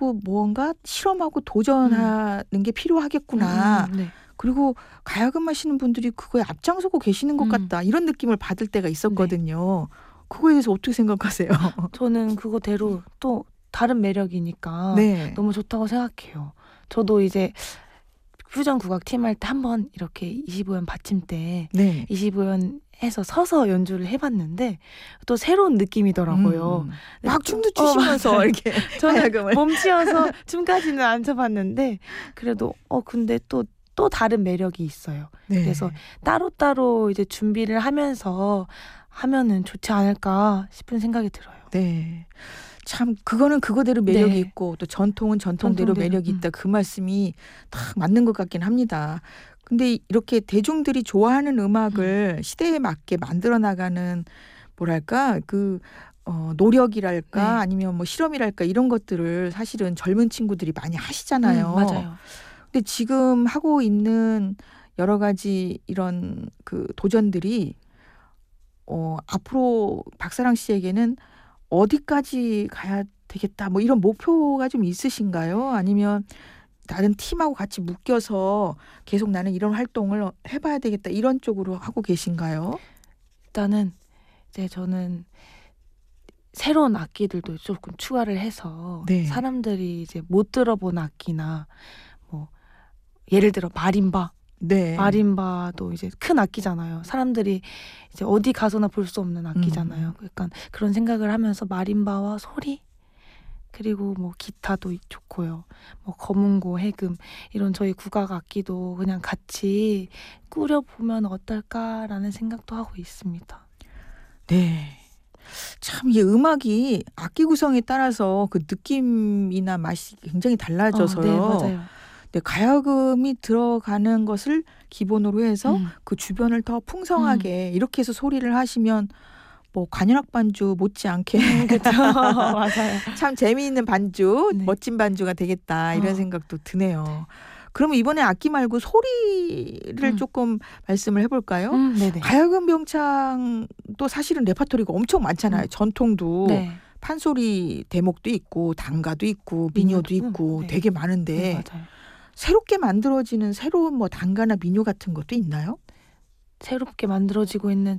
자꾸 뭔가 실험하고 도전하는 게 필요하겠구나. 네. 그리고 가야금 하시는 분들이 그거에 앞장서고 계시는 것 같다. 이런 느낌을 받을 때가 있었거든요. 그거에 대해서 어떻게 생각하세요? 저는 그거대로 또 다른 매력이니까 네. 너무 좋다고 생각해요. 저도 이제 퓨전 국악 팀 할 때 한번 이렇게 25연 받침대 네. 25연 해서 서서 연주를 해봤는데 또 새로운 느낌이더라고요. 막 춤도 추시면서 이렇게 저는 가야금을. 몸치여서 춤까지는 안 춰봤는데 그래도 근데 또 다른 매력이 있어요. 네. 그래서 따로따로 이제 준비를 하면서 하면은 좋지 않을까 싶은 생각이 들어요. 네. 참 그거는 그거대로 매력이 네. 있고 또 전통은 전통대로 전통대로, 매력이 있다. 그 말씀이 다 맞는 것 같긴 합니다. 근데 이렇게 대중들이 좋아하는 음악을 시대에 맞게 만들어 나가는 뭐랄까 노력이랄까 네. 아니면 뭐 실험이랄까 이런 것들을 사실은 젊은 친구들이 많이 하시잖아요. 맞아요. 근데 지금 하고 있는 여러 가지 이런 그 도전들이 앞으로 박사랑 씨에게는 어디까지 가야 되겠다 뭐 이런 목표가 좀 있으신가요? 아니면 다른 팀하고 같이 묶여서 계속 나는 이런 활동을 해봐야 되겠다 이런 쪽으로 하고 계신가요? 일단은 이제 저는 새로운 악기들도 조금 추가를 해서 네. 사람들이 이제 못 들어본 악기나 뭐 예를 들어 마림바. 네. 마림바도 이제 큰 악기잖아요. 사람들이 이제 어디 가서나 볼 수 없는 악기잖아요. 약간 그런 생각을 하면서 마림바와 소리 그리고 뭐 기타도 좋고요. 뭐 거문고, 해금 이런 저희 국악 악기도 그냥 같이 꾸려보면 어떨까라는 생각도 하고 있습니다. 네. 참 이게 음악이 악기 구성에 따라서 그 느낌이나 맛이 굉장히 달라져서요. 네, 맞아요. 네, 가야금이 들어가는 것을 기본으로 해서 그 주변을 더 풍성하게 이렇게 해서 소리를 하시면 뭐 관현악 반주 못지않게 그렇죠. 맞아요. 참 재미있는 반주, 네. 멋진 반주가 되겠다 이런 생각도 드네요. 그러면 이번에 악기 말고 소리를 조금 말씀을 해볼까요? 네네. 가야금 병창도 사실은 레파토리가 엄청 많잖아요. 전통도 네. 판소리 대목도 있고 단가도 있고 민요도 있고 네. 되게 많은데 네, 맞아요. 새롭게 만들어지는 새로운 뭐 단가나 민요 같은 것도 있나요? 새롭게 만들어지고 있는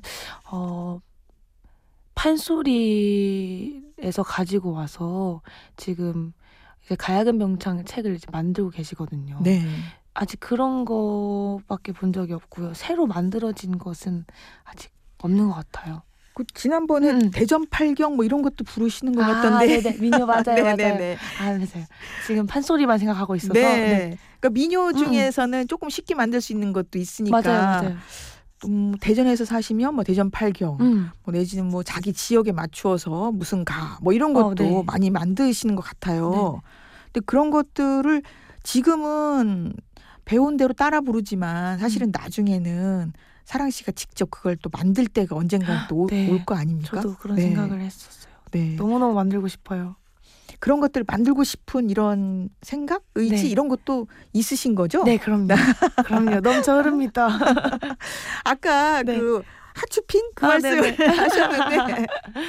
판소리에서 가지고 와서 지금 이제 가야금 병창 책을 이제 만들고 계시거든요. 네. 아직 그런 거밖에 본 적이 없고요. 새로 만들어진 것은 아직 없는 것 같아요. 그 지난번에 대전 팔경 뭐 이런 것도 부르시는 것 같던데. 네네. 민요 맞아요. 네네네. 맞아요. 맞아요. 지금 판소리만 생각하고 있어서. 네. 그러니까 민요 중에서는 조금 쉽게 만들 수 있는 것도 있으니까. 맞아요. 대전에서 사시면 뭐 대전 팔경, 뭐 내지는 뭐 자기 지역에 맞추어서 무슨 가, 뭐 이런 것도 네. 많이 만드시는 것 같아요. 네. 근데 그런 것들을 지금은 배운 대로 따라 부르지만 사실은 나중에는 사랑 씨가 직접 그걸 또 만들 때가 언젠가 또 올 거 아닙니까? 저도 그런 네. 생각을 했었어요. 네. 너무너무 만들고 싶어요. 그런 것들을 만들고 싶은 이런 생각, 의지 네. 이런 것도 있으신 거죠? 네, 그럼요. 그럼요. 넘쳐 흐릅니다. 아까 네. 그 하츄핑 그 말씀을 하셨는데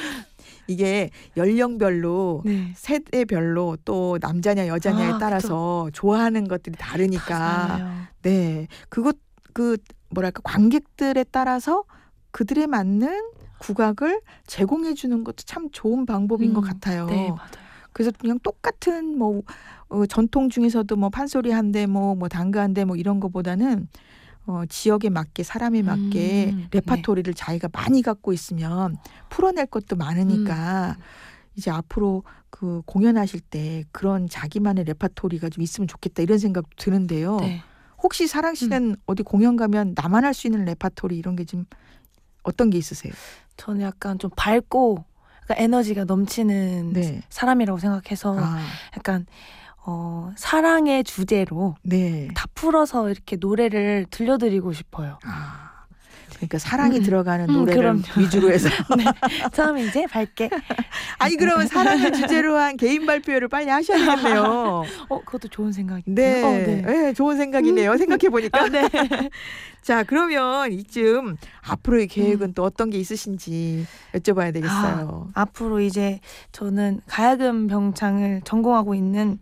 이게 연령별로 네. 세대별로 또 남자냐 여자냐에 따라서 좋아하는 것들이 다르니까 맞아요. 네 그것 그 뭐랄까 관객들에 따라서 그들에 맞는 국악을 제공해 주는 것도 참 좋은 방법인 것 같아요. 네, 맞아요. 그래서 그냥 똑같은 뭐 전통 중에서도 뭐 판소리 한 대 뭐 단가 한 대 뭐 이런 거보다는 지역에 맞게 사람에 맞게 레파토리를 자기가 많이 갖고 있으면 풀어낼 것도 많으니까 이제 앞으로 그 공연하실 때 그런 자기만의 레파토리가 좀 있으면 좋겠다 이런 생각도 드는데요. 네. 혹시 사랑 씨는 어디 공연 가면 나만 할 수 있는 레파토리 이런 게 좀 어떤 게 있으세요? 저는 약간 좀 밝고 약간 에너지가 넘치는 네. 사람이라고 생각해서 약간 사랑의 주제로 네. 다 풀어서 이렇게 노래를 들려드리고 싶어요. 그러니까 사랑이 들어가는 노래를 그럼요. 위주로 해서. 네. 처음에 이제 밝게. 아니 그러면 사랑을 주제로 한 개인 발표를 빨리 하셔야겠네요. 그것도 좋은 생각이네요. 네. 네, 좋은 생각이네요. 생각해 보니까. 네. 자, 그러면 이쯤 앞으로의 계획은 또 어떤 게 있으신지 여쭤봐야 되겠어요. 앞으로 이제 저는 가야금 병창을 전공하고 있는